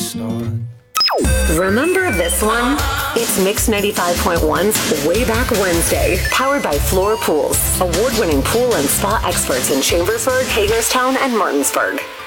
start. Remember this one? It's Mix 95.1's Way Back Wednesday, powered by Floor Pools, award-winning pool and spa experts in Chambersburg, Hagerstown, and Martinsburg.